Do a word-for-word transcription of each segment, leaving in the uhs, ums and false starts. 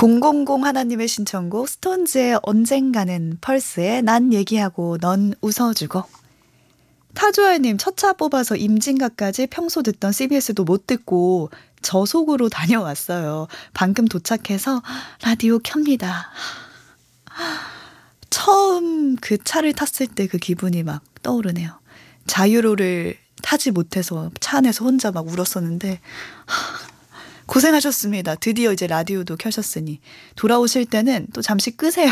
공공공 하나님의 신청곡 스톤즈의 언젠가는, 펄스의 난 얘기하고 넌 웃어주고. 타조아님, 첫 차 뽑아서 임진각까지 평소 듣던 씨비에스도 못 듣고 저속으로 다녀왔어요. 방금 도착해서 라디오 켭니다. 처음 그 차를 탔을 때 그 기분이 막 떠오르네요. 자유로를 타지 못해서 차 안에서 혼자 막 울었었는데 고생하셨습니다. 드디어 이제 라디오도 켜셨으니 돌아오실 때는 또 잠시 끄세요.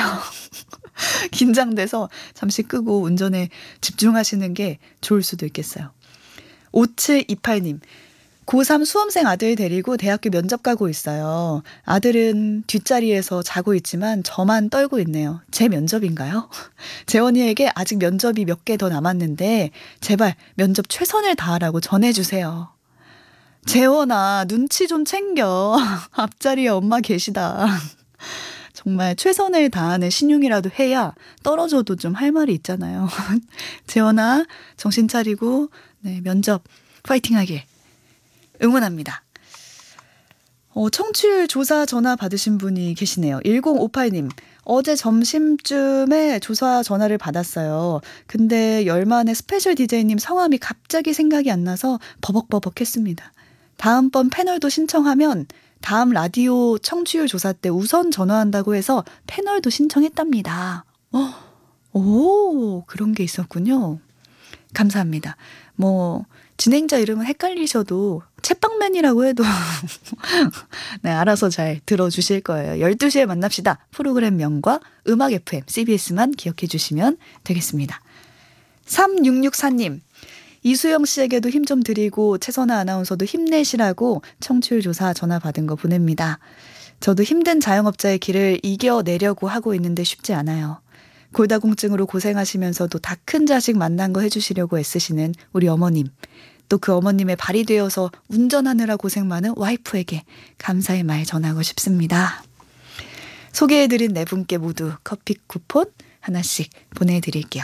긴장돼서 잠시 끄고 운전에 집중하시는 게 좋을 수도 있겠어요. 오칠이팔님, 고삼 수험생 아들 데리고 대학교 면접 가고 있어요. 아들은 뒷자리에서 자고 있지만 저만 떨고 있네요. 제 면접인가요? 재원이에게 아직 면접이 몇 개 더 남았는데 제발 면접 최선을 다하라고 전해주세요. 재원아, 눈치 좀 챙겨. 앞자리에 엄마 계시다. 정말 최선을 다하는 신용이라도 해야 떨어져도 좀 할 말이 있잖아요. 재원아, 정신 차리고 네, 면접 파이팅하길 응원합니다. 어, 청취율 조사 전화 받으신 분이 계시네요. 일공오팔님, 어제 점심쯤에 조사 전화를 받았어요. 근데 열만의 스페셜 디제이님 성함이 갑자기 생각이 안 나서 버벅버벅했습니다. 다음번 패널도 신청하면 다음 라디오 청취율 조사 때 우선 전화한다고 해서 패널도 신청했답니다. 어, 오, 그런 게 있었군요. 감사합니다. 뭐 진행자 이름은 헷갈리셔도 채빵맨이라고 해도 네, 알아서 잘 들어주실 거예요. 열두 시에 만납시다. 프로그램명과 음악 에프엠, 씨비에스만 기억해 주시면 되겠습니다. 삼육육사님, 이수영 씨에게도 힘 좀 드리고 최선아 아나운서도 힘내시라고 청취율 조사 전화 받은 거 보냅니다. 저도 힘든 자영업자의 길을 이겨내려고 하고 있는데 쉽지 않아요. 골다공증으로 고생하시면서도 다 큰 자식 만난 거 해주시려고 애쓰시는 우리 어머님, 또 그 어머님의 발이 되어서 운전하느라 고생 많은 와이프에게 감사의 말 전하고 싶습니다. 소개해드린 네 분께 모두 커피 쿠폰 하나씩 보내드릴게요.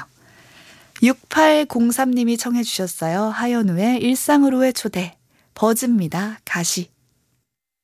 육팔공삼님이 청해 주셨어요. 하현우의 일상으로의 초대, 버즈입니다. 가시.